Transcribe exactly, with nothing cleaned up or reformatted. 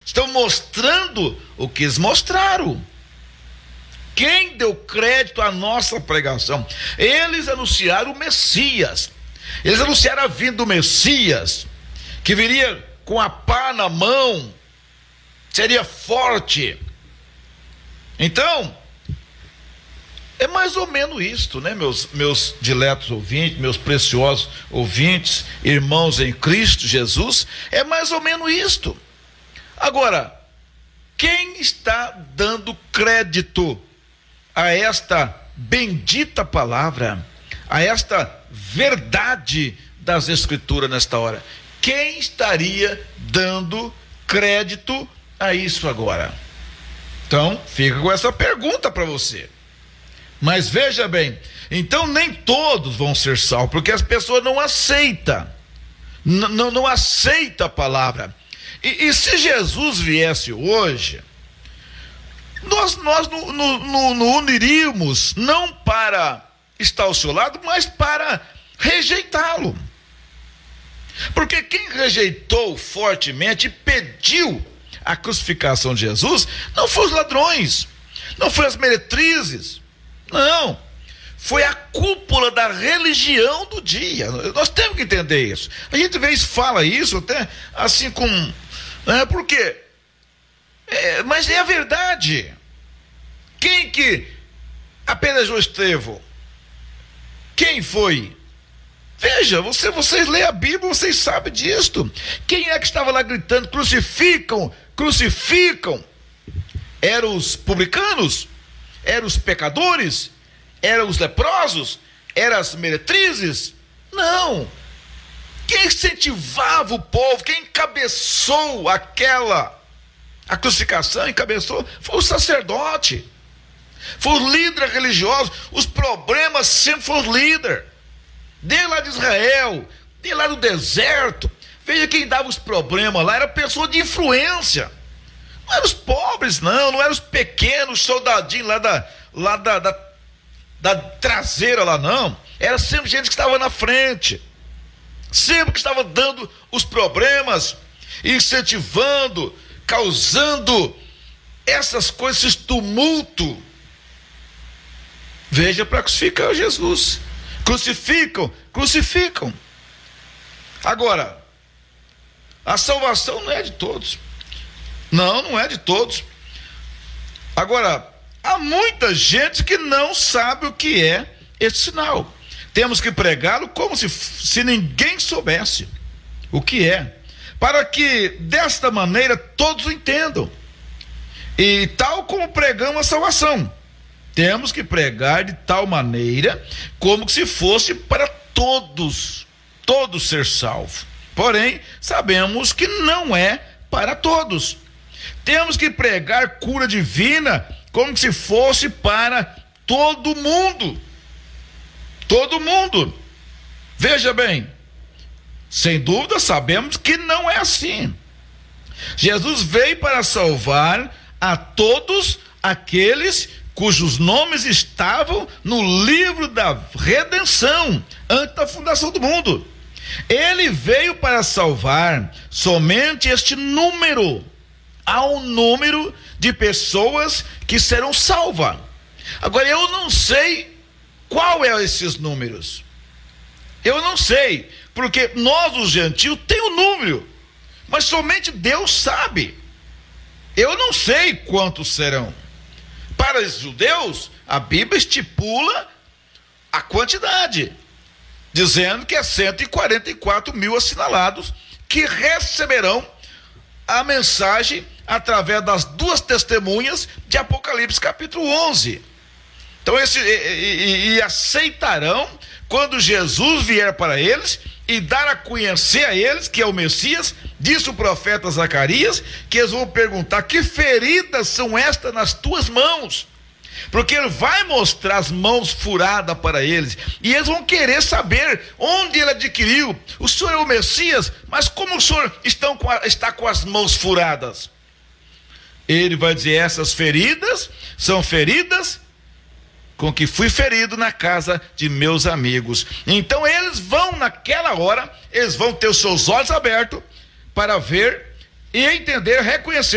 Estão mostrando o que eles mostraram. Quem deu crédito à nossa pregação? Eles anunciaram o Messias. Eles anunciaram a vinda do Messias, que viria com a pá na mão, seria forte. Então, é mais ou menos isto, né, meus, meus diletos ouvintes, meus preciosos ouvintes, irmãos em Cristo Jesus, é mais ou menos isto. Agora, quem está dando crédito a esta bendita palavra, a esta verdade das Escrituras nesta hora? Quem estaria dando crédito a isso agora? Então, fica com essa pergunta para você. Mas veja bem, então nem todos vão ser salvos, porque as pessoas não aceitam, n- não, não aceitam a palavra. E, e se Jesus viesse hoje, nós, nós no, no, no, no uniríamos, não para estar ao seu lado, mas para rejeitá-lo. Porque quem rejeitou fortemente e pediu a crucificação de Jesus, não foram os ladrões, não foram as meretrizes, não, foi a cúpula da religião do dia. Nós temos que entender isso. A gente às vezes fala isso até assim com, né, por quê? É, mas é a verdade. Quem que apedrejou Estevão? Quem foi? Veja, você, vocês lêem a Bíblia, vocês sabem disto. Quem é que estava lá gritando, crucificam, crucificam? Eram os publicanos? Eram os pecadores? Eram os leprosos? Eram as meretrizes? Não. Quem incentivava o povo, quem encabeçou aquela, a crucificação, encabeçou, foi o sacerdote, foi o líder religioso. Os problemas sempre foram os líderes, de lá de Israel, de lá do deserto. Veja quem dava os problemas lá, era pessoa de influência, não eram os pobres não, não eram os pequenos soldadinhos lá da, lá da, da, da traseira lá não, era sempre gente que estava na frente, sempre que estava dando os problemas, incentivando, causando essas coisas, esse tumulto. Veja, para crucificar Jesus, crucificam, crucificam. Agora, a salvação não é de todos, não, não é de todos. Agora, há muita gente que não sabe o que é esse sinal. Temos que pregá-lo como se, se ninguém soubesse o que é, para que desta maneira todos o entendam. E tal como pregamos a salvação, temos que pregar de tal maneira como se fosse para todos, todos ser salvo. Porém, sabemos que não é para todos. Temos que pregar cura divina como se fosse para todo mundo. Todo mundo. Veja bem, sem dúvida sabemos que não é assim. Jesus veio para salvar a todos aqueles cujos nomes estavam no livro da redenção antes da fundação do mundo. Ele veio para salvar somente este número. Há um número de pessoas que serão salvas. Agora, eu não sei qual é esses números. Eu não sei, porque nós, os gentios, tem um número, mas somente Deus sabe. Eu não sei quantos serão. Para os judeus, a Bíblia estipula a quantidade, dizendo que é cento e quarenta e quatro mil assinalados que receberão a mensagem através das duas testemunhas de Apocalipse capítulo onze. Então, esse, e, e, e aceitarão quando Jesus vier para eles e dar a conhecer a eles que é o Messias. Disse o profeta Zacarias que eles vão perguntar: que feridas são estas nas tuas mãos? Porque ele vai mostrar as mãos furadas para eles, e eles vão querer saber onde ele adquiriu. O senhor é o Messias, mas como o senhor estão com a, está com as mãos furadas? Ele vai dizer: essas feridas são feridas com que fui ferido na casa de meus amigos. Então eles vão, naquela hora, eles vão ter os seus olhos abertos para ver e entender, reconhecer